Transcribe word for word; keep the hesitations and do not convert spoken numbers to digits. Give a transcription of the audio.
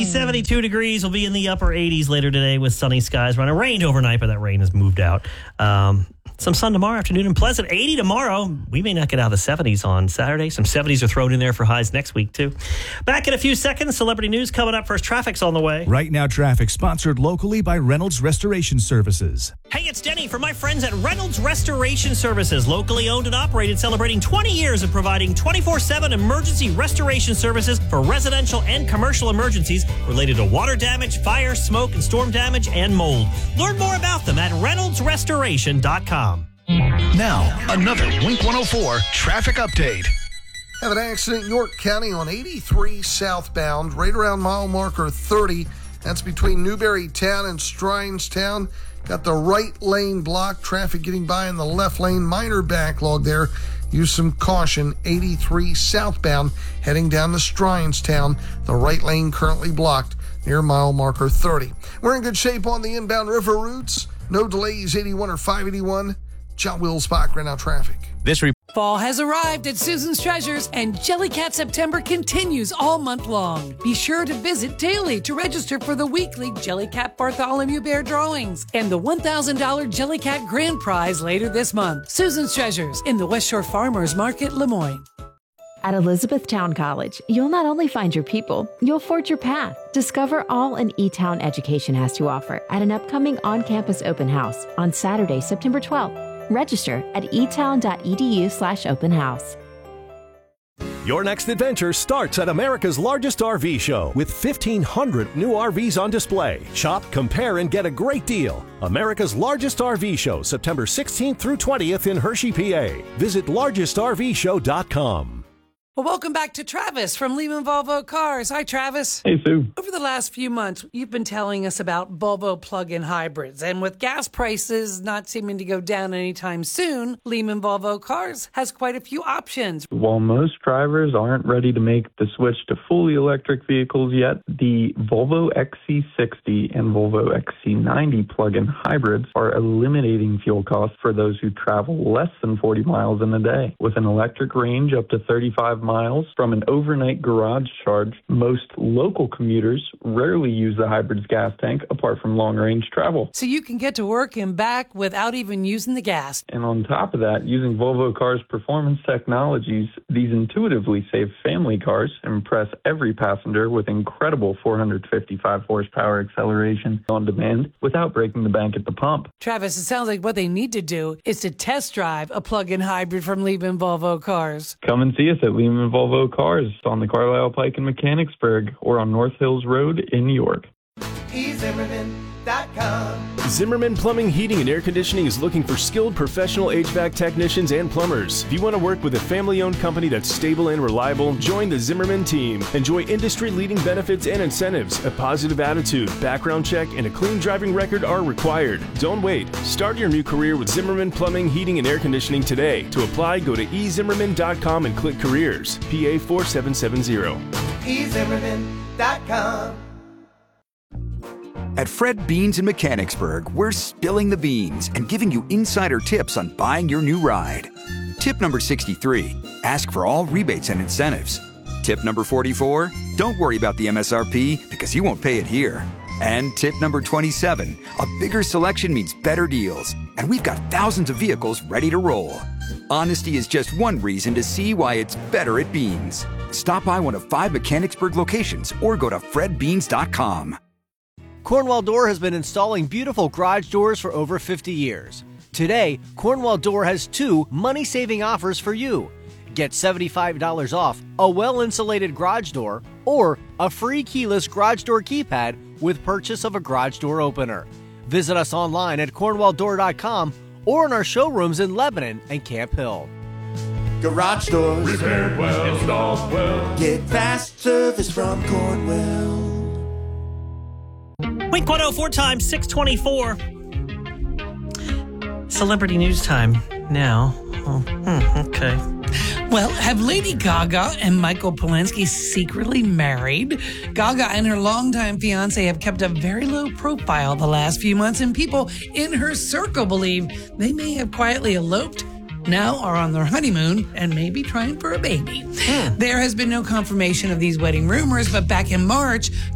seventy-two degrees. Will be in the upper eighties later today with sunny skies. Running rained overnight, but that rain has moved out. Um, some sun tomorrow afternoon and pleasant. eighty tomorrow. We may not get out of the seventies on Saturday. Some seventies are thrown in there for highs next week, too. Back in a few seconds. Celebrity news coming up. First, traffic's on the way. Right now, traffic sponsored locally by Reynolds Restoration Services. Hey, it's Denny from my friends at Reynolds Restoration Services. Locally owned and operated, celebrating twenty years of providing twenty-four seven emergency restoration services for residential and commercial emergencies related to water damage, fire, smoke, and storm damage, and mold. Learn more about them at reynolds restoration dot com. Now, another Wink one oh four traffic update. Have an accident in York County on eighty-three southbound, right around mile marker thirty. That's between Newberry Town and Strines Town. Got the right lane blocked. Traffic getting by in the left lane. Minor backlog there. Use some caution. eighty-three southbound, heading down to Strines Town. The right lane currently blocked near mile marker thirty. We're in good shape on the inbound river routes. No delays, eighty-one or five eighty-one. John Wills Bach, right now traffic. This report. Fall has arrived at Susan's Treasures, and Jellycat September continues all month long. Be sure to visit daily to register for the weekly Jellycat Bartholomew Bear drawings and the one thousand dollars Jellycat Grand Prize later this month. Susan's Treasures in the West Shore Farmers Market, Lemoyne. At Elizabethtown College, you'll not only find your people, you'll forge your path. Discover all an E-Town education has to offer at an upcoming on-campus open house on Saturday, September twelfth. Register at etown.edu slash open house. Your next adventure starts at America's largest R V show with fifteen hundred new R Vs on display. Shop, compare, and get a great deal. America's largest R V show, September sixteenth through twentieth in Hershey, P A. Visit largest R V show dot com. Well, welcome back to Travis from Lehman Volvo Cars. Hi, Travis. Hey, Sue. Over the last few months, you've been telling us about Volvo plug-in hybrids. And with gas prices not seeming to go down anytime soon, Lehman Volvo Cars has quite a few options. While most drivers aren't ready to make the switch to fully electric vehicles yet, the Volvo X C sixty and Volvo X C ninety plug-in hybrids are eliminating fuel costs for those who travel less than forty miles in a day. With an electric range up to thirty-five miles from an overnight garage charge, most local commuters rarely use the hybrid's gas tank apart from long-range travel. So you can get to work and back without even using the gas. And on top of that, using Volvo Cars' performance technologies, these intuitively safe family cars impress every passenger with incredible four hundred fifty-five horsepower acceleration on demand without breaking the bank at the pump. Travis, it sounds like what they need to do is to test drive a plug-in hybrid from Lehman Volvo Cars. Come and see us at Lehman Volvo Cars on the Carlisle Pike in Mechanicsburg or on North Hills Road in New York. e zimmerman dot com. Zimmerman Plumbing, Heating, and Air Conditioning is looking for skilled professional H V A C technicians and plumbers. If you want to work with a family-owned company that's stable and reliable, join the Zimmerman team. Enjoy industry-leading benefits and incentives. A positive attitude, background check, and a clean driving record are required. Don't wait. Start your new career with Zimmerman Plumbing, Heating, and Air Conditioning today. To apply, go to e zimmerman dot com and click Careers. P A four seven seven zero. e zimmerman dot com. At Fred Beans in Mechanicsburg, we're spilling the beans and giving you insider tips on buying your new ride. Tip number sixty-three, ask for all rebates and incentives. Tip number forty-four, don't worry about the M S R P because you won't pay it here. And tip number twenty-seven, a bigger selection means better deals, and we've got thousands of vehicles ready to roll. Honesty is just one reason to see why it's better at Beans. Stop by one of five Mechanicsburg locations or go to fred beans dot com. Cornwell Door has been installing beautiful garage doors for over fifty years. Today, Cornwell Door has two money-saving offers for you. Get seventy-five dollars off a well-insulated garage door or a free keyless garage door keypad with purchase of a garage door opener. Visit us online at cornwell door dot com or in our showrooms in Lebanon and Camp Hill. Garage doors, repaired well, installed well. Get fast service from Cornwell. Wink one oh four time, six twenty-four. Celebrity news time now. Oh, hmm, okay. Well, have Lady Gaga and Michael Polanski secretly married? Gaga and her longtime fiancé have kept a very low profile the last few months, and people in her circle believe they may have quietly eloped, now are on their honeymoon, and may be trying for a baby. Hmm. There has been no confirmation of these wedding rumors, but back in March,